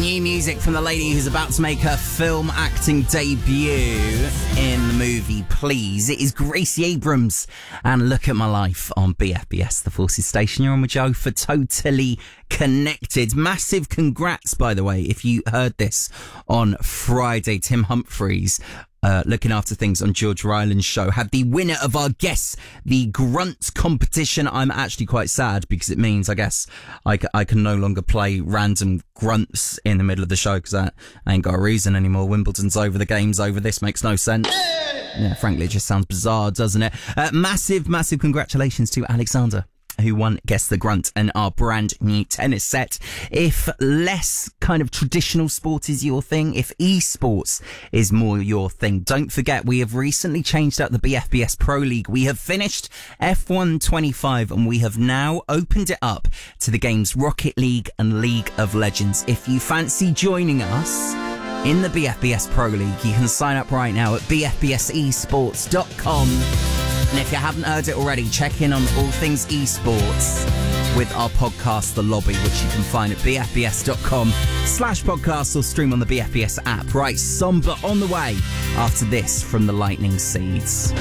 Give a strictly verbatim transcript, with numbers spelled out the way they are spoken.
New music from the lady who's about to make her film acting debut in the movie Please. It is Gracie Abrams and Look at My Life on B F B S, the Forces Station. You're on with Joe for Totally Connected. Massive congrats, by the way, if you heard this on Friday. Tim Humphries, Uh, looking after things on George Ryland's show, had the winner of our Guess the Grunt competition. I'm actually quite sad because it means, I guess, I, c- I can no longer play random grunts in the middle of the show because I, I ain't got a reason anymore. Wimbledon's over, the game's over, this makes no sense. Yeah, frankly, it just sounds bizarre, doesn't it? Uh, massive, massive congratulations to Alexander, who won Guess the Grunt and our brand new tennis set. If less kind of traditional sport is your thing, if esports is more your thing, don't forget we have recently changed up the B F B S Pro League. We have finished F one twenty-five and we have now opened it up to the games Rocket League and League of Legends. If you fancy joining us in the B F B S Pro League, you can sign up right now at b f b s esports dot com. And if you haven't heard it already, check in on all things esports with our podcast, The Lobby, which you can find at b f b s dot com slash podcast or stream on the B F B S app. Right, Somber on the way after this from the Lightning Seeds.